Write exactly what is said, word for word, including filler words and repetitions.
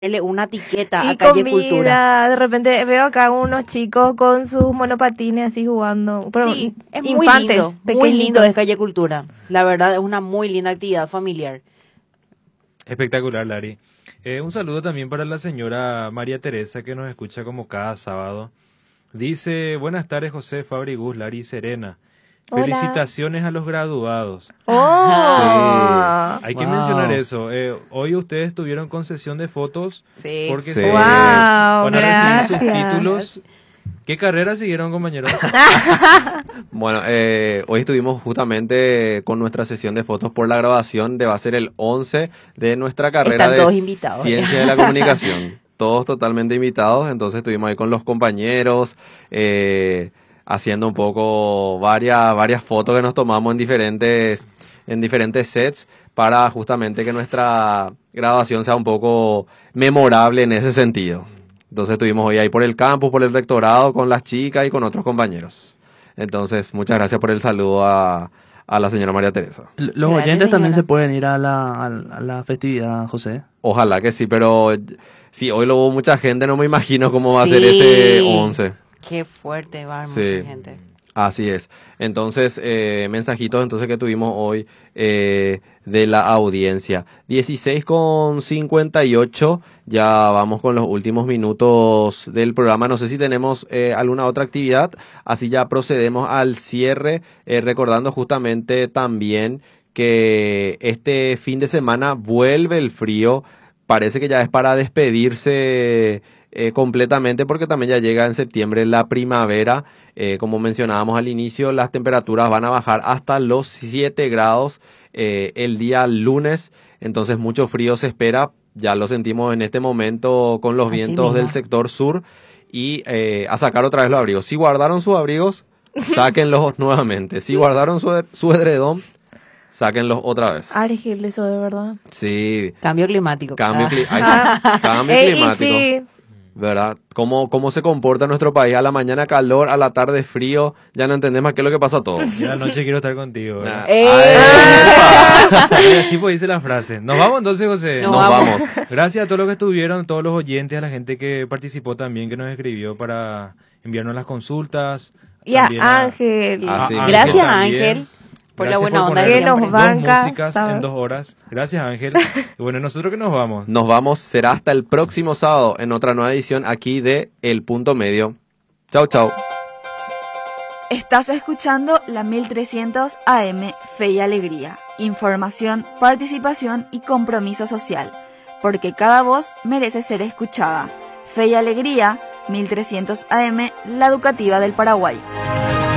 una etiqueta Y a Calle Cultura. comida, de repente veo acá unos chicos con sus monopatines así jugando. Pero Sí, es muy infantes, lindo, muy pequeñitos. lindo es Calle Cultura. La verdad es una muy linda actividad familiar. Espectacular, Lari. Eh, un saludo también para la señora María Teresa, que nos escucha como cada sábado. Dice, buenas tardes, José, Fabri, Gus, Lari y Serena. Hola. Felicitaciones a los graduados. ¡Oh! Hay que Wow. mencionar eso. Eh, hoy ustedes tuvieron concesión de fotos Sí. porque Sí. se- ¡Wow! van a recibir sus Gracias. títulos. ¿Qué carrera siguieron, compañeros? Bueno, eh, hoy estuvimos justamente con nuestra sesión de fotos por la grabación de va a ser el once de nuestra carrera Están de todos invitados. Ciencia de la Comunicación. Todos totalmente invitados, entonces estuvimos ahí con los compañeros, eh, haciendo un poco varias, varias fotos que nos tomamos en diferentes, en diferentes sets para justamente que nuestra graduación sea un poco memorable en ese sentido. Entonces estuvimos hoy ahí por el campus, por el rectorado, con las chicas y con otros compañeros. Entonces, muchas gracias por el saludo a, a la señora María Teresa. L- Los Gracias, oyentes también señora. se pueden ir a la, a, la- a la festividad, José. Ojalá que sí, pero sí, hoy lo hubo mucha gente, no me imagino cómo va a ser Sí. ese once. Qué fuerte va Sí. mucha gente. Así es. Entonces, eh, mensajitos entonces que tuvimos hoy eh, de la audiencia. dieciséis con cincuenta y ocho, ya vamos con los últimos minutos del programa. No sé si tenemos eh, alguna otra actividad, así ya procedemos al cierre, eh, recordando justamente también que este fin de semana vuelve el frío. Parece que ya es para despedirse eh, completamente porque también ya llega en septiembre la primavera. Eh, como mencionábamos al inicio, las temperaturas van a bajar hasta los siete grados eh, el día lunes, entonces mucho frío se espera, ya lo sentimos en este momento con los Así vientos mismo. del sector sur y eh, a sacar otra vez los abrigos. Si guardaron sus abrigos, sáquenlos nuevamente. Si guardaron su, su edredón, sáquenlos otra vez. Argel, eso de verdad. Sí, Cambio climático. cambio, Ah. cli- ay, cambio Eh, y climático. sí, ¿Verdad? ¿Cómo, cómo se comporta nuestro país? A la mañana calor, a la tarde frío, ya no entendemos qué es lo que pasa todo. Y a la noche quiero estar contigo. ¿verdad? Ah, ¡Eh! ay, Y así pues dice la frase. Nos vamos entonces, José. Nos Nos vamos. vamos. Gracias a todos los que estuvieron, todos los oyentes, a la gente que participó también, que nos escribió para enviarnos las consultas. y a También a- Ángel. Ah, sí. Gracias, también. Ángel, por la Gracias buena por onda poner de Que nos siempre. va- dos banca, músicas ¿sabes? en dos horas. Gracias, Ángel. Y bueno, nosotros que nos vamos. Nos vamos, será hasta el próximo sábado en otra nueva edición aquí de El Punto Medio. Chau, chau. Estás escuchando la mil trescientos A M Fe y Alegría. Información, participación y compromiso social. Porque cada voz merece ser escuchada. Fe y Alegría, mil trescientos A M, la educativa del Paraguay.